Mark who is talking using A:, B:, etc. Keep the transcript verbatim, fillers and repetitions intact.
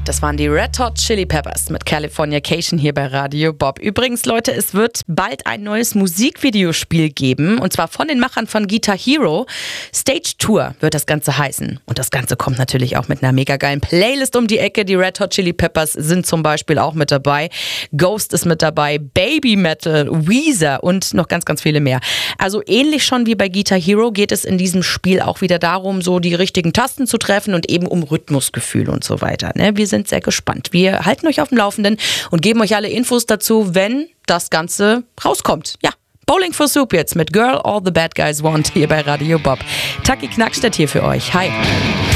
A: Das waren die Red Hot Chili Peppers mit Californication hier bei Radio Bob. Übrigens, Leute, es wird bald ein neues Musikvideospiel geben. Und zwar von den Machern von Guitar Hero. Stage Tour wird das Ganze heißen. Und das Ganze kommt natürlich auch mit einer mega geilen Playlist um die Ecke. Die Red Hot Chili Peppers sind zum Beispiel auch mit dabei. Ghost ist mit dabei. Baby Metal, Weezer und noch ganz, ganz viele mehr. Also ähnlich schon wie bei Guitar Hero geht es in diesem Spiel auch wieder darum, so die richtigen Tasten zu treffen und eben um Rhythmusgefühl und so weiter. Ne? Wir sind sehr gespannt. Wir halten euch auf dem Laufenden und geben euch alle Infos dazu, wenn das Ganze rauskommt. Ja, Bowling for Soup jetzt mit Girl All the Bad Guys Want hier bei Radio Bob. Taki Knackstedt hier für euch. Hi.